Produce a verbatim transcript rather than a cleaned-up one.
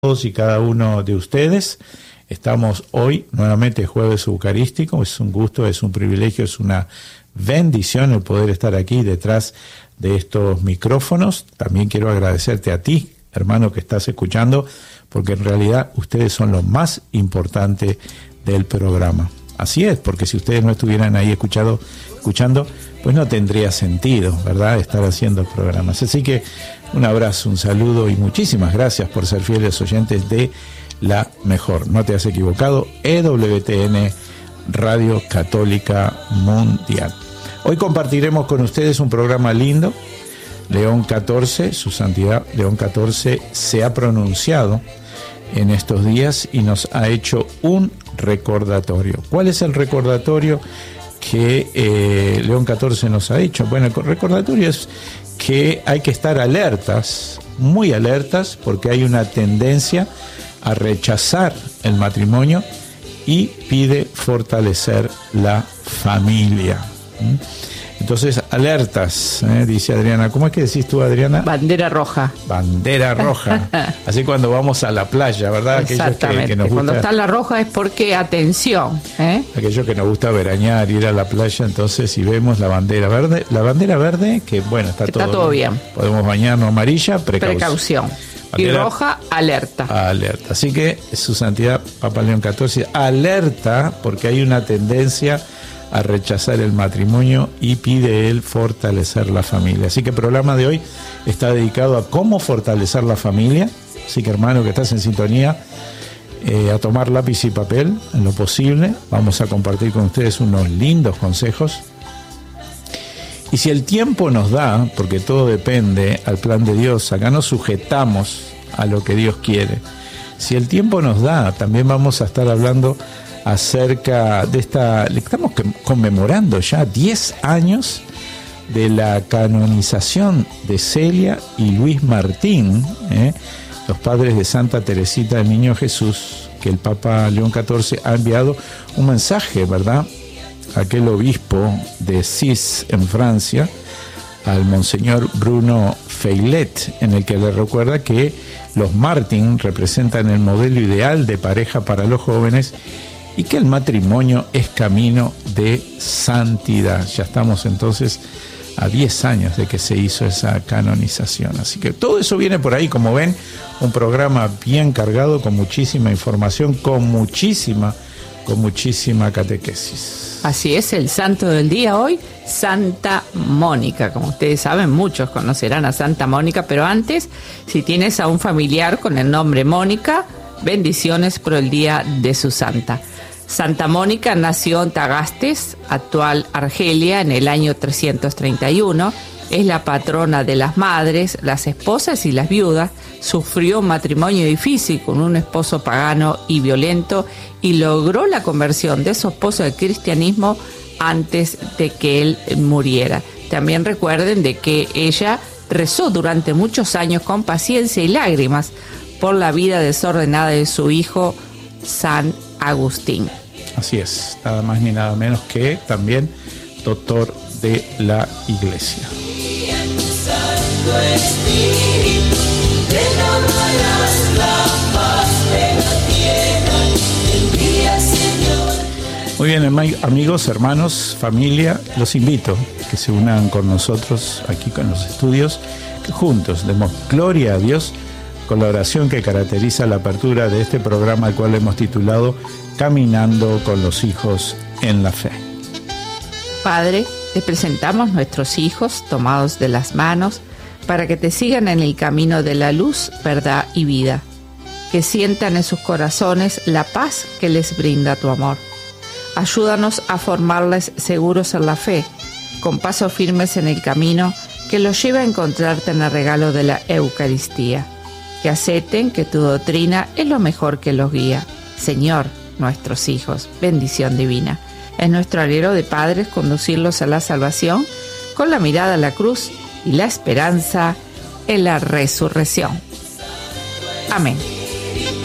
todos y cada uno de ustedes. Estamos hoy nuevamente jueves eucarístico. Es un gusto, es un privilegio, es una bendición el poder estar aquí detrás de estos micrófonos. También quiero agradecerte a ti, hermano, que estás escuchando, porque en realidad ustedes son lo más importante del programa. Así es, porque si ustedes no estuvieran ahí escuchado, escuchando, pues no tendría sentido, ¿verdad?, estar haciendo programas. Así que un abrazo, un saludo y muchísimas gracias por ser fieles oyentes de La Mejor. No te has equivocado, E W T N, Radio Católica Mundial. Hoy compartiremos con ustedes un programa lindo. León catorce, su santidad León catorce, se ha pronunciado en estos días y nos ha hecho un recordatorio. ¿Cuál es el recordatorio que eh, León catorce nos ha hecho? Bueno, el recordatorio es que hay que estar alertas, muy alertas, porque hay una tendencia a rechazar el matrimonio y pide fortalecer la familia. ¿Mm? Entonces, alertas, ¿eh? Dice Adriana. ¿Cómo es que decís tú, Adriana? Bandera roja. Bandera roja. Así cuando vamos a la playa, ¿verdad? Exactamente. Que, que nos gusta, cuando está la roja es porque, atención, ¿eh? Aquello que nos gusta veranear, ir a la playa, entonces si vemos la bandera verde, la bandera verde, que bueno, está, que todo, está todo bien. Podemos bañarnos. Amarilla, precaución. Precaución. Bandera, y roja, alerta. Alerta. Así que su santidad Papa León catorce alerta porque hay una tendencia a rechazar el matrimonio y pide él fortalecer la familia. Así que el programa de hoy está dedicado a cómo fortalecer la familia. Así que, hermano, que estás en sintonía, eh, a tomar lápiz y papel en lo posible. Vamos a compartir con ustedes unos lindos consejos. Y si el tiempo nos da, porque todo depende al plan de Dios, acá nos sujetamos a lo que Dios quiere. Si el tiempo nos da, también vamos a estar hablando acerca de esta, estamos conmemorando ya diez años de la canonización de Celia y Luis Martín, ¿eh? los padres de Santa Teresita del Niño Jesús, que el Papa León catorce ha enviado un mensaje, ¿verdad?, a aquel obispo de Cis en Francia, al monseñor Bruno Feilet, en el que le recuerda que los Martín representan el modelo ideal de pareja para los jóvenes y que el matrimonio es camino de santidad. Ya estamos entonces a diez años de que se hizo esa canonización. Así que todo eso viene por ahí, como ven, un programa bien cargado, con muchísima información, con muchísima, con muchísima catequesis. Así es, el santo del día hoy, Santa Mónica. Como ustedes saben, muchos conocerán a Santa Mónica, pero antes, si tienes a un familiar con el nombre Mónica, bendiciones por el día de su santa. Santa Mónica nació en Tagastes, actual Argelia, en el año trescientos treinta y uno. Es la patrona de las madres, las esposas y las viudas. Sufrió un matrimonio difícil con un esposo pagano y violento y logró la conversión de su esposo al cristianismo antes de que él muriera. También recuerden de que ella rezó durante muchos años con paciencia y lágrimas por la vida desordenada de su hijo San Agustín. Así es, nada más ni nada menos que también doctor de la Iglesia. Muy bien, amigos, hermanos, familia, los invito a que se unan con nosotros aquí con los estudios, que juntos demos gloria a Dios con la oración que caracteriza la apertura de este programa, al cual hemos titulado Caminando con los hijos en la fe. Padre, te presentamos nuestros hijos tomados de las manos para que te sigan en el camino de la luz, verdad y vida, que sientan en sus corazones la paz que les brinda tu amor. Ayúdanos a formarles seguros en la fe, con pasos firmes en el camino que los lleve a encontrarte en el regalo de la Eucaristía. Que acepten que tu doctrina es lo mejor que los guía. Señor, nuestros hijos, bendición divina. Es nuestro anhelo de padres conducirlos a la salvación con la mirada a la cruz y la esperanza en la resurrección. Amén.